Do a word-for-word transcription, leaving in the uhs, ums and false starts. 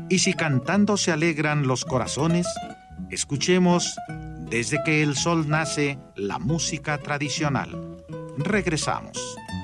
Y si cantando se alegran los corazones, escuchemos Desde que el sol nace la música tradicional. Regresamos.